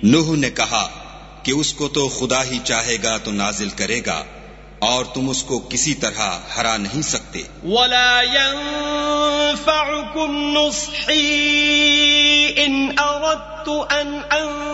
नूह ने कहा कि उसको तो खुदा ही चाहेगा तो नाजिल करेगा और तुम उसको किसी तरह हरा नहीं सकते। वला यंफउकुम नुस्ही इन अरदतु अन